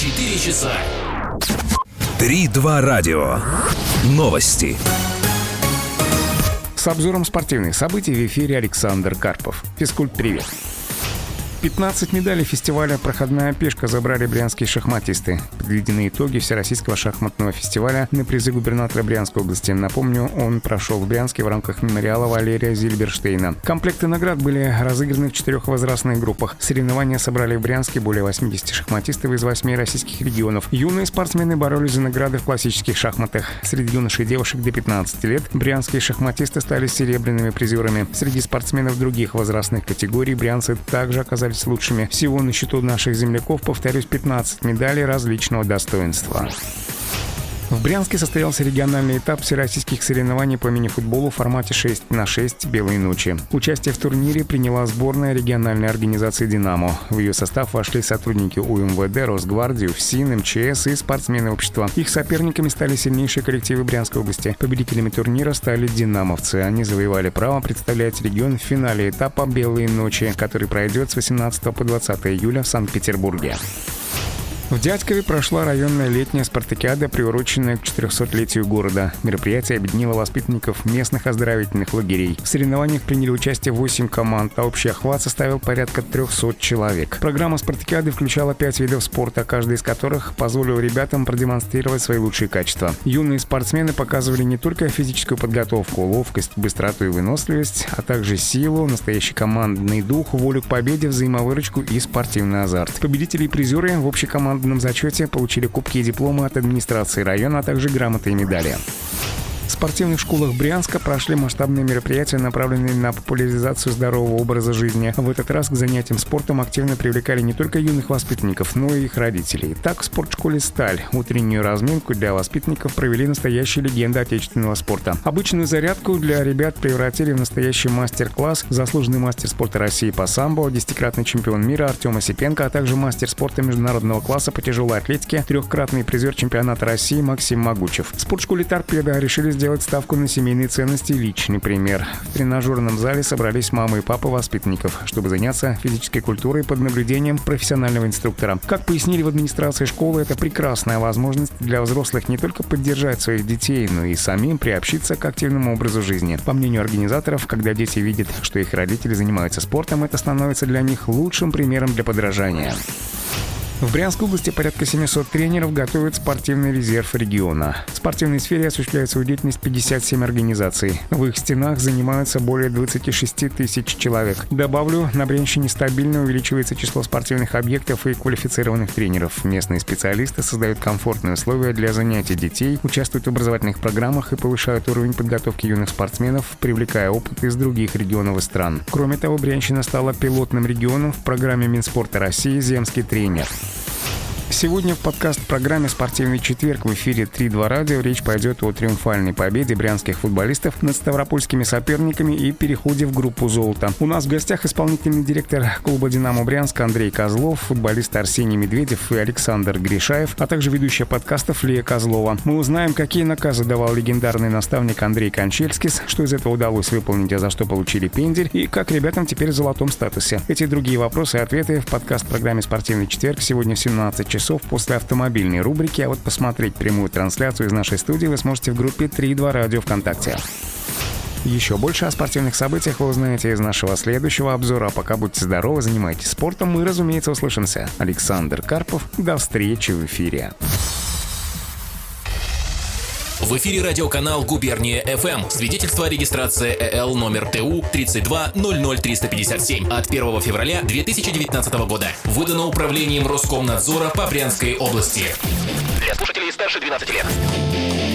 4 часа. 3-2 радио. Новости. С обзором спортивных событий в эфире Александр Карпов. Физкульт-привет. 15 медалей фестиваля «Проходная пешка» забрали брянские шахматисты. Подведены итоги Всероссийского шахматного фестиваля на призы губернатора Брянской области. Напомню, он прошел в Брянске в рамках мемориала Валерия Зильберштейна. Комплекты наград были разыграны в 4 возрастных группах. Соревнования собрали в Брянске более 80 шахматистов из 8 российских регионов. Юные спортсмены боролись за награды в классических шахматах. Среди юношей и девушек до 15 лет брянские шахматисты стали серебряными призерами. Среди спортсменов других возрастных категорий брянцы также оказались лучшими. Всего на счету наших земляков, повторюсь, 15 медалей различного достоинства. В Брянске состоялся региональный этап всероссийских соревнований по мини-футболу в формате 6х6 «Белые ночи». Участие в турнире приняла сборная региональной организации «Динамо». В ее состав вошли сотрудники УМВД, Росгвардии, УФСИН, МЧС и спортсмены общества. Их соперниками стали сильнейшие коллективы Брянской области. Победителями турнира стали динамовцы. Они завоевали право представлять регион в финале этапа «Белые ночи», который пройдет с 18 по 20 июля в Санкт-Петербурге. В Дядькове прошла районная летняя спартакиада, приуроченная к 400-летию города. Мероприятие объединило воспитанников местных оздоровительных лагерей. В соревнованиях приняли участие 8 команд, а общий охват составил порядка 300 человек. Программа спартакиады включала 5 видов спорта, каждый из которых позволил ребятам продемонстрировать свои лучшие качества. Юные спортсмены показывали не только физическую подготовку, ловкость, быстроту и выносливость, а также силу, настоящий командный дух, волю к победе, взаимовыручку и спортивный азарт. Победители и призеры в общекомандном зачете получили кубки и дипломы от администрации района, а также грамоты и медали. В спортивных школах Брянска прошли масштабные мероприятия, направленные на популяризацию здорового образа жизни. В этот раз к занятиям спортом активно привлекали не только юных воспитанников, но и их родителей. Так, в спортшколе «Сталь» утреннюю разминку для воспитанников провели настоящие легенды отечественного спорта. Обычную зарядку для ребят превратили в настоящий мастер-класс заслуженный мастер спорта России по самбо, 10-кратный чемпион мира Артем Осипенко, а также мастер спорта международного класса по тяжелой атлетике, 3-кратный призер чемпионата России Максим Могучев. В спортшколе «Торпедо» решили сделать ставку на семейные ценности и личный пример. В тренажерном зале собрались мамы и папы воспитанников, чтобы заняться физической культурой под наблюдением профессионального инструктора. Как пояснили в администрации школы, это прекрасная возможность для взрослых не только поддержать своих детей, но и самим приобщиться к активному образу жизни. По мнению организаторов, когда дети видят, что их родители занимаются спортом, это становится для них лучшим примером для подражания. В Брянской области порядка 700 тренеров готовят спортивный резерв региона. В спортивной сфере осуществляет свою деятельность 57 организаций. В их стенах занимаются более 26 тысяч человек. Добавлю, на Брянщине стабильно увеличивается число спортивных объектов и квалифицированных тренеров. Местные специалисты создают комфортные условия для занятий детей, участвуют в образовательных программах и повышают уровень подготовки юных спортсменов, привлекая опыт из других регионов и стран. Кроме того, Брянщина стала пилотным регионом в программе Минспорта России «Земский тренер». Сегодня в подкаст-программе «Спортивный четверг» в эфире 3-2 радио речь пойдет о триумфальной победе брянских футболистов над ставропольскими соперниками и переходе в группу «Золото». У нас в гостях исполнительный директор клуба «Динамо Брянск» Андрей Козлов, футболисты Арсений Медведев и Александр Гришаев, а также ведущая подкастов Лия Козлова. Мы узнаем, какие наказы давал легендарный наставник Андрей Кончельскис, что из этого удалось выполнить, а за что получили пендель, и как ребятам теперь в золотом статусе. Эти и другие вопросы и ответы в подкаст-программе «Спортивный четверг» сегодня в 17 часов после автомобильной рубрики, а вот посмотреть прямую трансляцию из нашей студии вы сможете в группе 3-2 радио ВКонтакте. Еще больше о спортивных событиях вы узнаете из нашего следующего обзора. А пока будьте здоровы, занимайтесь спортом, мы, разумеется, услышимся. Александр Карпов. До встречи в эфире. В эфире радиоканал «Губерния ФМ». Свидетельство о регистрации ЭЛ номер ТУ 3200357 от 1 февраля 2019 года. Выдано управлением Роскомнадзора по Брянской области. Для слушателей старше 12 лет.